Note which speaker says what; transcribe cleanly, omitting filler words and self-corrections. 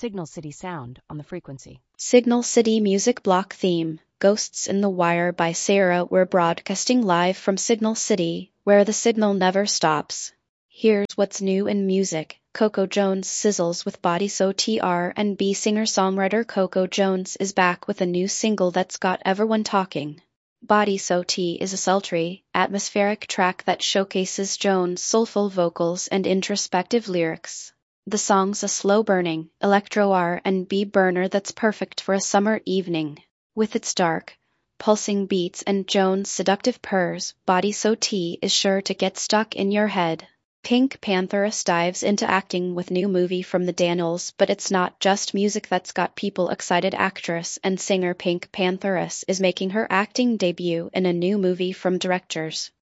Speaker 1: Signal City sound on the frequency.
Speaker 2: Signal City music block theme, Ghosts in the Wire by Sarah. We're broadcasting live from Signal City, where the signal never stops. Here's what's new in music. Coco Jones sizzles with Body So R&B singer-songwriter Coco Jones is back with a new single that's got everyone talking. Body So is a sultry, atmospheric track that showcases Jones' soulful vocals and introspective lyrics. The song's a slow-burning, electro R&B burner that's perfect for a summer evening. With its dark, pulsing beats and Jones' seductive purrs, Body So is sure to get stuck in your head. Pink Pantheress dives into acting with new movie from the Daniels, but it's not just music that's got people excited. Actress and singer Pink Pantheress is making her acting debut in a new movie from directors